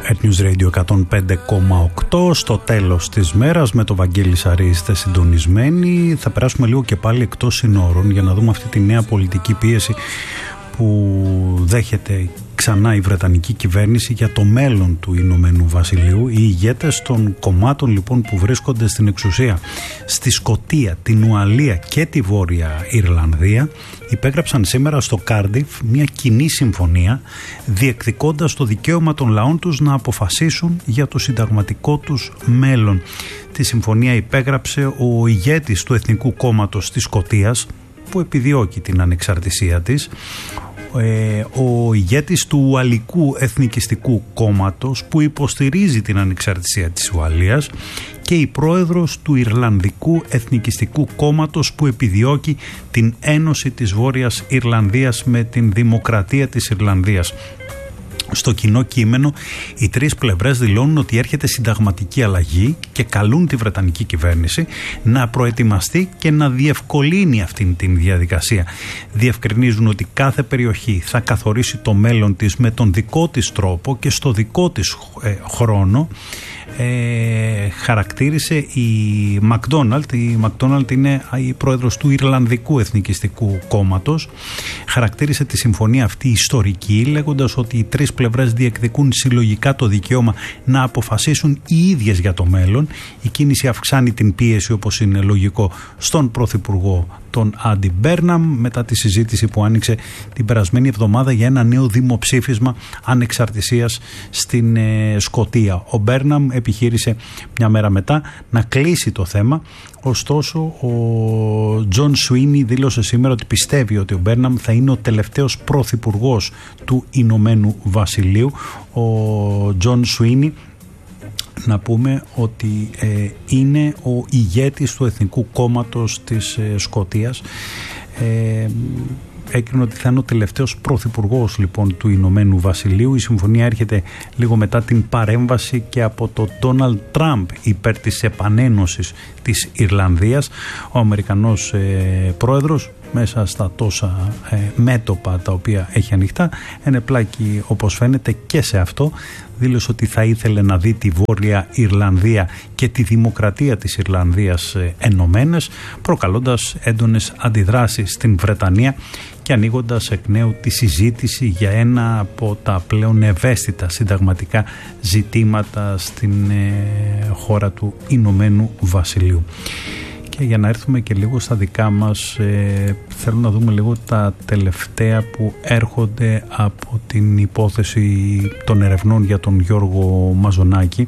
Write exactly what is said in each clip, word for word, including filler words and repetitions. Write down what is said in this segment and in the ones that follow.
Earth News Radio εκατόν πέντε κόμμα οκτώ. Στο τέλος της μέρας με το Βαγγέλη Σαρή είστε συντονισμένοι. Θα περάσουμε λίγο και πάλι εκτός συνόρων για να δούμε αυτή τη νέα πολιτική πίεση που δέχεται ξανά η Βρετανική κυβέρνηση για το μέλλον του Ηνωμένου Βασιλείου. Οι ηγέτες των κομμάτων λοιπόν που βρίσκονται στην εξουσία στη Σκωτία, την Ουαλία και τη Βόρεια Ιρλανδία υπέγραψαν σήμερα στο Κάρντιφ μια κοινή συμφωνία διεκδικώντας το δικαίωμα των λαών τους να αποφασίσουν για το συνταγματικό τους μέλλον. Τη συμφωνία υπέγραψε ο ηγέτης του Εθνικού Κόμματος της Σκωτίας που επιδιώκει την ανεξαρτησία της, ο ηγέτης του Ουαλικού Εθνικιστικού Κόμματος που υποστηρίζει την ανεξαρτησία της Ουαλίας και η πρόεδρος του Ιρλανδικού Εθνικιστικού Κόμματος που επιδιώκει την ένωση της Βόρειας Ιρλανδίας με την Δημοκρατία της Ιρλανδίας. Στο κοινό κείμενο οι τρεις πλευρές δηλώνουν ότι έρχεται συνταγματική αλλαγή και καλούν τη Βρετανική κυβέρνηση να προετοιμαστεί και να διευκολύνει αυτήν την διαδικασία. Διευκρινίζουν ότι κάθε περιοχή θα καθορίσει το μέλλον της με τον δικό της τρόπο και στο δικό της ε, χρόνο. Ε, χαρακτήρισε η Μακδόναλτ, η Μακδόναλτ είναι η πρόεδρος του Ιρλανδικού Εθνικιστικού Κόμματος, χαρακτήρισε τη συμφωνία αυτή ιστορική λέγοντας ότι οι τρεις πλευρές διεκδικούν συλλογικά το δικαίωμα να αποφασίσουν οι ίδιες για το μέλλον. Η κίνηση αυξάνει την πίεση, όπως είναι λογικό, στον Πρωθυπουργό τον Άντι Μπέρναμ μετά τη συζήτηση που άνοιξε την περασμένη εβδομάδα για ένα νέο δημοψήφισμα ανεξαρτησίας στην ε, Σκωτία. Ο Μπέρναμ επιχείρησε μια μέρα μετά να κλείσει το θέμα, ωστόσο ο Τζον Σουίνι δήλωσε σήμερα ότι πιστεύει ότι ο Μπέρναμ θα είναι ο τελευταίος πρωθυπουργός του Ηνωμένου Βασιλείου. Ο Τζον Σουίνι, να πούμε ότι ε, είναι ο ηγέτης του Εθνικού Κόμματος της ε, Σκωτίας. Ε, έκρινε ότι θα είναι ο τελευταίος πρωθυπουργός λοιπόν του Ηνωμένου Βασιλείου. Η συμφωνία έρχεται λίγο μετά την παρέμβαση και από τον Ντόναλντ Τραμπ υπέρ της επανένωσης της Ιρλανδίας. Ο Αμερικανός ε, πρόεδρος μέσα στα τόσα ε, μέτωπα τα οποία έχει ανοιχτά ενεπλάκη, όπως φαίνεται, και σε αυτό. Δήλωσε ότι θα ήθελε να δει τη Βόρεια Ιρλανδία και τη Δημοκρατία της Ιρλανδίας ε, ενωμένες, προκαλώντας έντονες αντιδράσεις στην Βρετανία και ανοίγοντας εκ νέου τη συζήτηση για ένα από τα πλέον ευαίσθητα συνταγματικά ζητήματα στην ε, χώρα του Ηνωμένου Βασιλείου. Και για να έρθουμε και λίγο στα δικά μας, ε, θέλω να δούμε λίγο τα τελευταία που έρχονται από την υπόθεση των ερευνών για τον Γιώργο Μαζονάκη.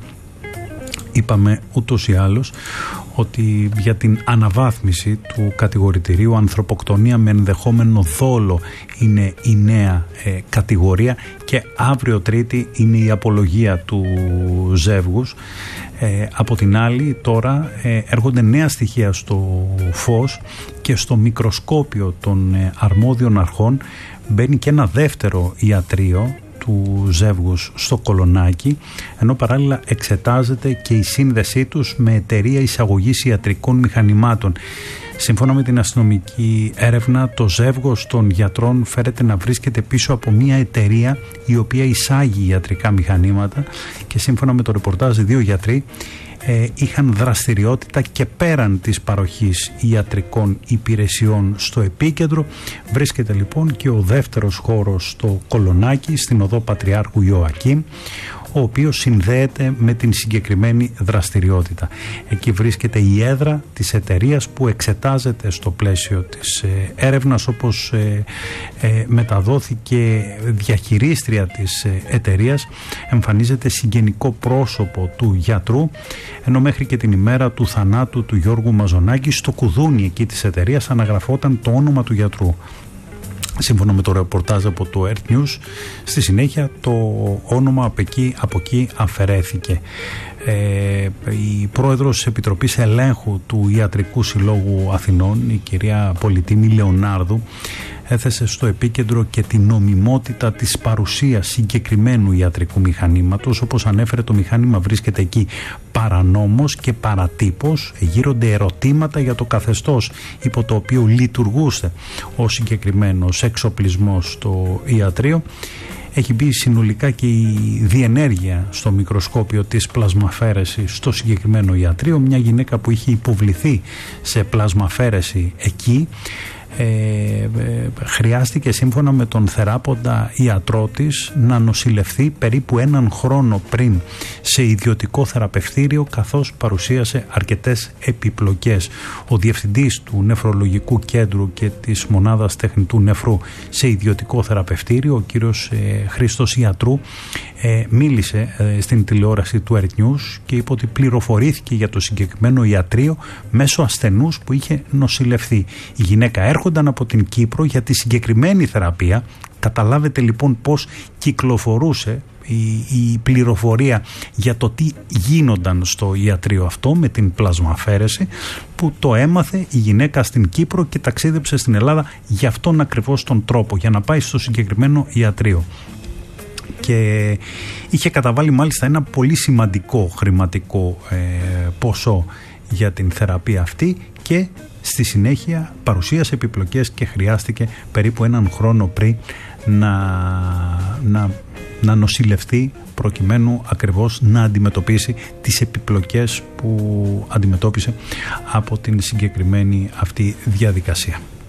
Είπαμε ούτως ή άλλως ότι για την αναβάθμιση του κατηγορητηρίου ανθρωποκτονία με ενδεχόμενο δόλο είναι η νέα ε, κατηγορία και αύριο Τρίτη είναι η απολογία του ζεύγους. Ε, από την άλλη τώρα ε, έρχονται νέα στοιχεία στο φως και στο μικροσκόπιο των ε, αρμόδιων αρχών μπαίνει και ένα δεύτερο ιατρείο του ζεύγους στο Κολονάκι, ενώ παράλληλα εξετάζεται και η σύνδεσή τους με εταιρεία εισαγωγής ιατρικών μηχανημάτων. Σύμφωνα με την αστυνομική έρευνα, το ζεύγος των γιατρών φέρεται να βρίσκεται πίσω από μια εταιρεία η οποία εισάγει ιατρικά μηχανήματα και σύμφωνα με το ρεπορτάζ δύο γιατροί ε, είχαν δραστηριότητα και πέραν της παροχής ιατρικών υπηρεσιών στο επίκεντρο. Βρίσκεται λοιπόν και ο δεύτερος χώρος στο Κολονάκι, στην οδό Πατριάρχου Ιωακήμ, ο οποίος συνδέεται με την συγκεκριμένη δραστηριότητα. Εκεί βρίσκεται η έδρα της εταιρείας που εξετάζεται στο πλαίσιο της ε, έρευνας, όπως ε, ε, μεταδόθηκε διαχειρίστρια της ε, εταιρείας. Εμφανίζεται συγγενικό πρόσωπο του γιατρού, ενώ μέχρι και την ημέρα του θανάτου του Γιώργου Μαζονάκη στο κουδούνι εκεί της εταιρείας αναγραφόταν το όνομα του γιατρού. Σύμφωνα με το ρεπορτάζ από το Earth News, στη συνέχεια το όνομα από εκεί, από εκεί αφαιρέθηκε. Ε, η πρόεδρος της Επιτροπής Ελέγχου του Ιατρικού Συλλόγου Αθηνών, η κυρία Πολιτήμη Λεωνάρδου, έθεσε στο επίκεντρο και την νομιμότητα της παρουσίας συγκεκριμένου ιατρικού μηχανήματος. Όπως ανέφερε, το μηχάνημα βρίσκεται εκεί παρανόμως και παρατύπως. Γύρονται ερωτήματα για το καθεστώς υπό το οποίο λειτουργούσε ο συγκεκριμένος εξοπλισμός στο ιατρείο. έχει μπει συνολικά και η διενέργεια στο μικροσκόπιο της πλασμαφαίρεσης στο συγκεκριμένο ιατρείο. Μια γυναίκα που είχε υποβληθεί σε πλασμαφαίρεση εκεί, Ε, ε, χρειάστηκε σύμφωνα με τον θεράποντα ιατρό της να νοσηλευθεί περίπου έναν χρόνο πριν σε ιδιωτικό θεραπευτήριο, καθώς παρουσίασε αρκετές επιπλοκές. Ο διευθυντής του νεφρολογικού κέντρου και της μονάδας τεχνητού νεφρού σε ιδιωτικό θεραπευτήριο, ο κύριος ε, Χρήστος Ιατρού, ε, μίλησε ε, στην τηλεόραση του Earth News και είπε ότι πληροφορήθηκε για το συγκεκριμένο ιατρείο μέσω ασθενούς που είχε νοσηλευθεί. Η γυναίκα έρχονταν από την Κύπρο για τη συγκεκριμένη θεραπεία. Καταλάβετε λοιπόν πώς κυκλοφορούσε η, η πληροφορία για το τι γίνονταν στο ιατρείο αυτό με την πλασμαφαίρεση, που το έμαθε η γυναίκα στην Κύπρο και ταξίδεψε στην Ελλάδα για αυτόν ακριβώς τον τρόπο, για να πάει στο συγκεκριμένο ιατρείο. Και είχε καταβάλει μάλιστα ένα πολύ σημαντικό χρηματικό ε, ποσό για την θεραπεία αυτή και στη συνέχεια παρουσίασε επιπλοκές και χρειάστηκε περίπου έναν χρόνο πριν να, να, να νοσηλευτεί, προκειμένου ακριβώς να αντιμετωπίσει τις επιπλοκές που αντιμετώπισε από την συγκεκριμένη αυτή διαδικασία.